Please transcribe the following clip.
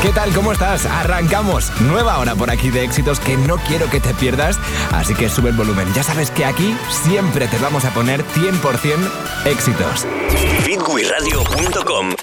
¿Qué tal? ¿Cómo estás? Arrancamos. Nueva hora por aquí de éxitos que no quiero que te pierdas, así que sube el volumen. Ya sabes que aquí siempre te vamos a poner 100% éxitos. Fitwiradio.com